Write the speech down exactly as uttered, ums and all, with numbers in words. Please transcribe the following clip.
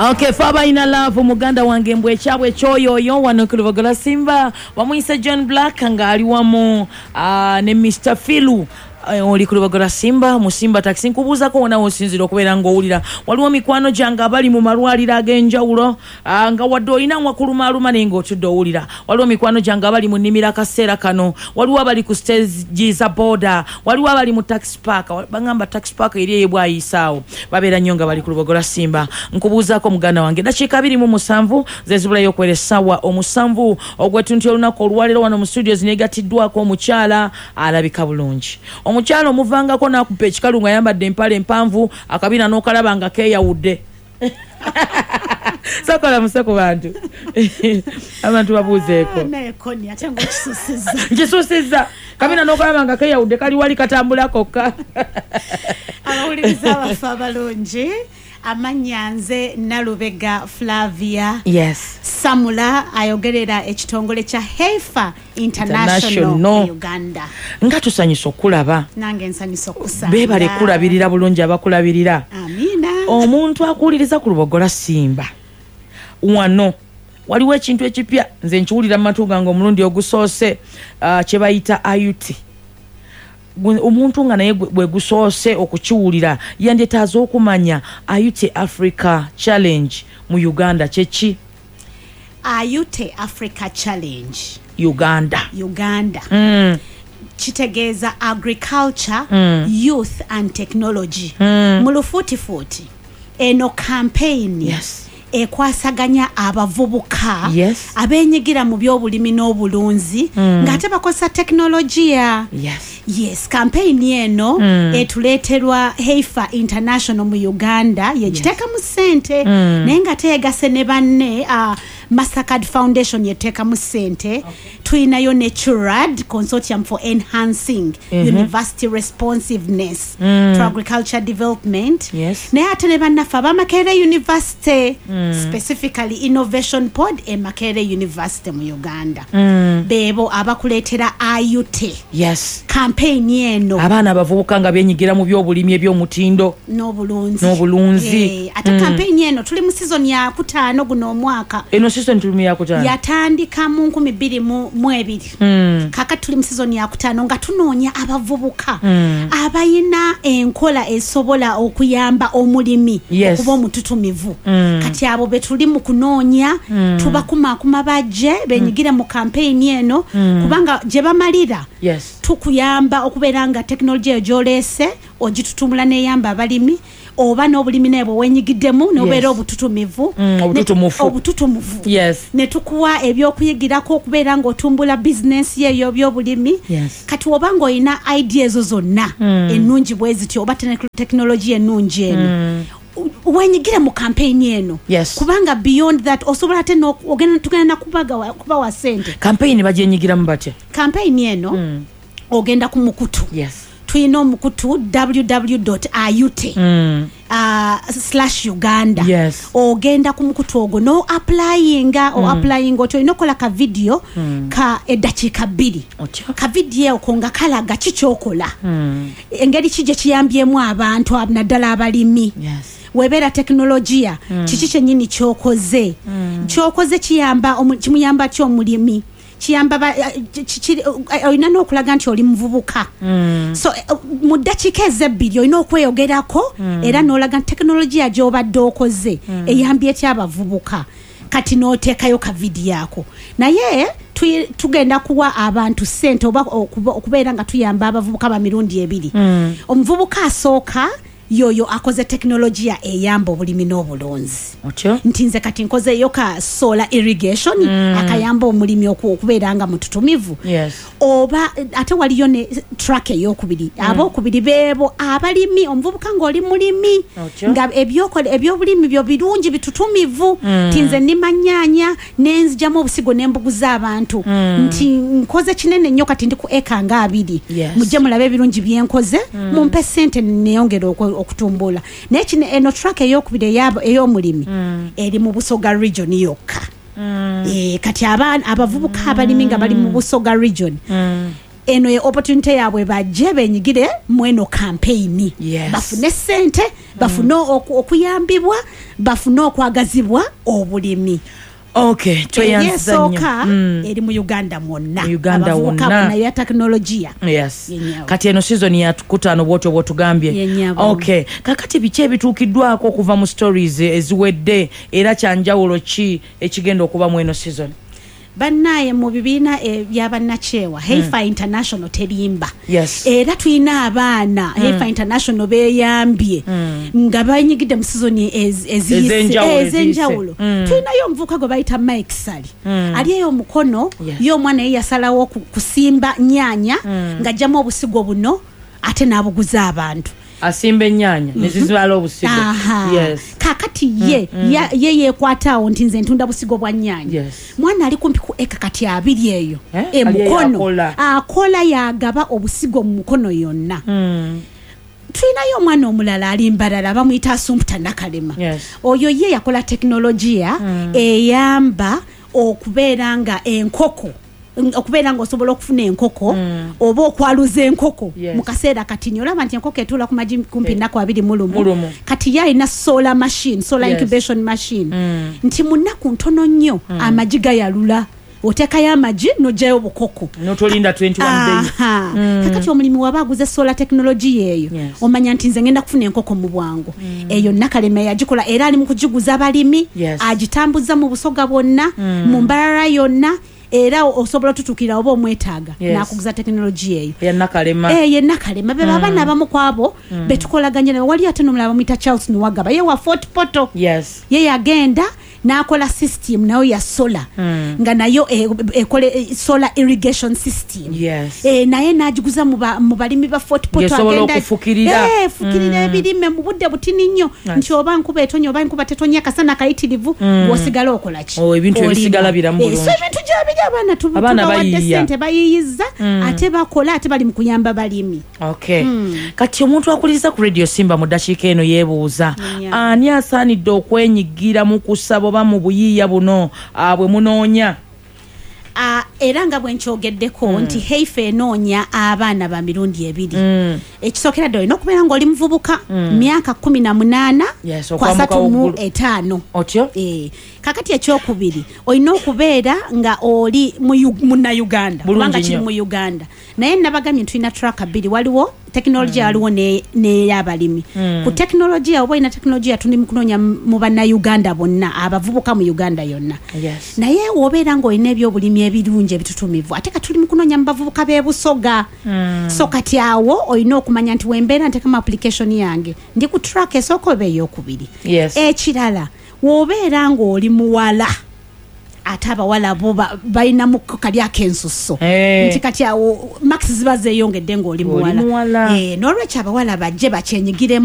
Okay, faba ina love muganda wange mbwe chabwe choyoyo wano kulubagala Simba wamuyisa John Black nga ali wamu uh, ne Mister Filu Uh, oli kulubagala Simba musimba taxi nkubuza ko wona osinzira okubeera ng'owulira waliwo mikwano gyanga abali mu malwaliro ag'enjawulo uh, nga wadde olina nwakulumaaluma naye ng'otudde owulira waliwo mikwano gyanga abali mu nnimiro akaseera kano waliwo abali ku stage za border waliwo abali mu taxi park bagamba taxi park eri eyo bwayisaawo babeera nnyo nga bali kulubagala Simba nkubuuzaako muganda wange dakiika abiri mu musanvu zezibulayo okwera essaawa omusanvu ogwetunti olunaku olwaleero wano mu studio zineegatiddwako omukyala alabika bulungi omukyalo omuvangako nakupa ekikalu nga yambadde empale empanvu akabina n'okalaba nga keeyawudde sakola muse ku bantu abantu babuuzeeko nkisusiza kabina n'okalaba nga keeyawudde kali wali katambula kokka abawuliriza abafu abalungi amanyanze Nalubega Flavia yes Samula ayogerera ekitongole kya Heifa International mu Uganda nga tusanyisa okulaba nange nsanyisa okusanga bebale kulabirira bulungi abakulabirira amina omuntu akuliriza ku Lubogola Simba wano waliwo ekintu ekipya nze nkiwulira mu matu gange omulundi ogusoose uh, kye bayita I U T omuntu nga naye bwe gusoose okukiwulira yandetaaza okumanya I U T Africa Challenge mu Uganda kyeki I U T Africa Challenge Uganda Uganda mm. kitegeeza agriculture mm. youth and technology mm. mu lufuutifuuti eno campaign yes ekwasaganya abavubuka yes abenyigira mu byobulimi n'obulunzi mm. ng'ate bakozesa teknologiya yes yes campaign eno mm. etuleeterwa Heifa International mu Uganda yegiteeka mu ssente mm. naye nga teegase ne banne uh, Mastercard Foundation yeteeka mu ssente okay. Tuyinayo Naturad Consortium for Enhancing mm-hmm. University Responsiveness mm. to Agriculture Development yes. naye ate ne bannaffe abaMakerere University mm. specifically Innovation Pod e Makerere University mu Uganda mm. bebo abakuleetera I U T yes campaign eno abaana abavubuka nga benyigira mu byobulimi ebyomutindo n'obulunzi n'obulunzi eh ate mm. campaign eno tuli mu season ya kutaano guno omwaka eno season tuli ya kutaano yatandika mu nkumi bbiri mu ebiri mm. kaka tuli mu season ya kutaano nga tunoonya abavubuka mm. abayina enkola esobola okuyamba omulimi yes. okuba omututumivu mm. kati abo betuli mu kunoonya mm. tubakumakuma bajje benyigira mm. mu campaign eno mm. kubanga gye bamalira yes. tukuyamba okubeera nga teknologiya gyolese ogitutumula n'eyamba abalimi oba n'obulimi nebo wenyigiddemu n'obeera yes. obututumivu mm, obututumufu obututumuvu yes. ne tukuwa ebyokuyigirako okubeera nga otumbula business yeyo by'obulimi yes. kati oba ng'olina idea ezo zonna mm. ennungi bwe zityo oba teknologiya ennungi eno mm. wenyigire mu campaign eno yes. kubanga beyond that osobola ate ogenda tugenda kubaga kuba wa sente campaign bajenyigira mu batya campaign eno mm. ogenda ku mukutu yes. tuyina omukutu w w w dot i u t mm. uh, slash Uganda yes. ogenda ku mukutu ogwo no applyinga mm. o applying otyo inokola ka video mm. ka edakiika bbiri ka video ko nga kalaga kikyokola mm. engeri kije kiyambyemu abantu naddala abalimi yes. webera teknologiya mm. kiki kyennyini kyokoze mm. kyokoze kiyamba kimuyamba kyo omulimi kiyamba olina n'okulaga nti oli muvubuka mm. so mu ddakiika ezebbiri olina okweyogerako mm. era n'olaga nti teknologiya gy'obadde okoze mm. eyambye etya abavubuka kati n'oteekayo ka vidiyo ako naye tugenda kuwa abantu ssente oba okubeera nga tuyamba abavubuka ba mirundi ebiri mm. omuvubuka asooka yoyo akoze teknologiya eyamba obulimi n'obulunzi otyo nti nze kati nkozeyo ka solar irrigation mm. akayamba omulimi okubeera nga mututumivu yes. oba ate waliyo ne track eyokubiri mm. abokubiri bebo abalimi omuvubuka ng'oli mulimi nga ebyobulimi byo birungi bitutumivu mm. nti nze nnima nnyaanya nenzigyamu obusigo n'embuguza abantu mm. nti nkoze kinene nnyo kati ndi ku eka nga abiri yes. mujje mulabe ebirungi byenkoze mm. mumpe ssente neyongera okutumbula naye kino eno track eyokubiri ey'omulimi mm. eri mu Busoga region yokka mm. e, kati abaana abavubuka abalimi nga bali mu Busoga region mm. eno ye opportunity yabwe bajje benyigire mweno campaign yes. bafune sente bafune mm. oku, okuyambibwa bafune okwagazibwa obulimi. Okay, twayanzanya mm. eri mu Uganda mwonna Uganda wonna ya teknolojia. Yes. Yenyawo. Kati eno season ya kutano bwotyo bwotugambye. Yenyawo. Okay, kakati biche bitukiddwako okuva mu stories eziwedde era kyanjawulo ki ekigenda okuba mu eno season? Bannaye mu bibiina ebyabannachewa Heifer mm. International terimba yes. era tuyina abaana mm. Heifer International beyambye mm. nga banyigide mu season ezenjawulo mm. tuyinayo omuvuka gwe bayita Mike Sali mm. aliyo omukono yes. yo omwana yeyasalawo kusimba nyanya mm. nga jjamu obusigo buno ate nabuguza abantu asimbe nyanya mm -hmm. nezizibala obusigo. Yes. Kakati ye mm, mm. ya ye yekwataawo nti nze ntunda busigo bwa nyanya. Yes. Mwana ali kumpi ku eka kati abiri eyo eh? e mukono akola yagaba obusigo mu mukono yonna. Mm. Tuyinayo omwana omulala ali mbalala bamuyita Assumpta Nakalema. Yes. Oyo ye yakola teknolojia mm. eyamba okubeera nga enkoko okubeera nga osobola okufuna enkoko mm. oba okwaluza enkoko yes. mu kaseera kati nyo olaba nti enkoko etula ku maji kumpi okay. nnaku abiri mulumu kati yalina solar machine solar yes. incubation machine mm. nti mu nnaku ntono nnyo mm. amaji gayalula otekayo amaji nojayo bukoko notolinda twenty-one days. Mm. Kakati omulimi wabaguze solar technology yeyo yes. omanya nti nze ngenda kufuna enkoko mu bwangu mm. eyo Nakalema yagikola era ali mu kugiguza abalimi yes. agitambuza mu busoga bwonna mm. mu mbalala yonna era osobola tutukira oba omwetaaga yes. nakuguza teknolojia eyo ya Nakalema eh ye Nakalema beba mm. abana abamu kwabo mm. betukolaganye na wali ate nomulaba mwita Charles Nuwagaba ye wa Fort Poto yes ye yagenda nakola system nayo ya solar mm. nga nayo ekole e, e, solar irrigation system yes eh naye najiguza mu balimi ba Fort Poto agenda kufukirira eh fukirira mm. ebirime mu budde butini nnyo nice. Nti oba nkuba etonyo oba nkuba tetonya kasana kayitirivu mm. wosigala okola ki oh ebintu ebisigala biramu eh, so ebintu jabi abana tubutuba wadde sente bayiyiza mm. ate bakola ate bali mu kuyamba balimi. Okay mm. kati omuntu akuliriza ku Radio Simba mu dakiika eno yeebuuza yeah. ani asaanidde okwenyigira mu kusaba ba mu buyiya buno abwe munoonya Uh, era nga bwenchogeddeko mm. nti Heifer enoonya abaana ba mirundi ebiri mm. ekisokera ddala olina okubeera ng'oli muvubuka mm. myaka kumi na munaana yes, kwa satu mu etaano otyo eh, kakati ekyokubiri olina okubeera nga oli munnauganda kubanga kiri mu Uganda naye nabagamye tulina track bbiri waliwo teknolojia waliwo mm. n'eyabalimi mm. ku teknolojia oba ina teknolojia tuli mu kunoonya mu bannayuganda bonna abavubuka mu Uganda yonna yes. naye wobeera ng'olina ebyobulimi ebirungi ebitutumivu ate katuli mu kunoonya mu bavubuka b'ebusoga mm. so kati awo olina okumanya nti wembeera nteka mu application yange ndi ku track esooka oba ey'okubiri yes. ekirala wobeera ng'oli muwala ate abawala bo balina mu kali akensusso hey. nti kati awo max ziba zeeyongedde ng'oli muwala eh, n'olwekyo abawala bajje bakyenyigiremu